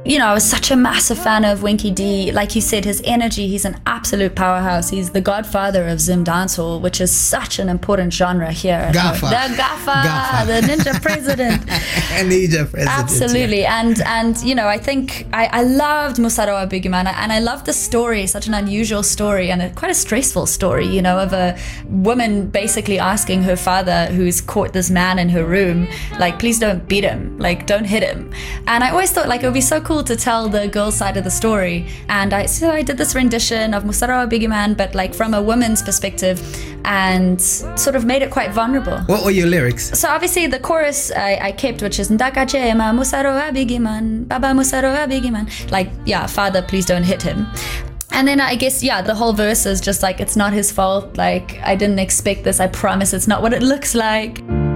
I was such a massive fan of Winky D. Like you said, his energy, he's an absolute powerhouse. He's the godfather of Zim dancehall, which is such an important genre here. Gaffa. The Gaffa, the ninja president. Ninja president. Absolutely. And I think I loved Musarowa Bigiman, and I loved the story, such an unusual story, and quite a stressful story, of a woman basically asking her father, who's caught this man in her room, like, please don't beat him, like, don't hit him. And I always thought, like, it would be so cool to tell the girl's side of the story. And I did this rendition of Musarowa Bigiman, but like from a woman's perspective, and sort of made it quite vulnerable. What were your lyrics? So obviously the chorus I kept, which is Ndakachema Musarowa Bigiman, Baba Musarowa Bigiman. Like, yeah, father, please don't hit him. And then I guess, the whole verse is just like, it's not his fault. Like, I didn't expect this. I promise it's not what it looks like.